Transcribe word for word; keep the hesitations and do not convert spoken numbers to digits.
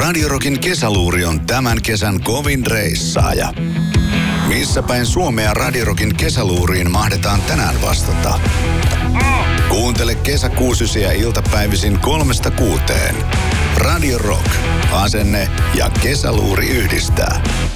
Radio Rockin kesäluuri on tämän kesän kovin reissaaja. Missä päin Suomea Radio Rockin kesäluuriin mahdetaan tänään vastata? Kuuntele kesäkuusysiä iltapäivisin kolmesta kuuteen. Radio Rock, asenne ja kesäluuri yhdistää.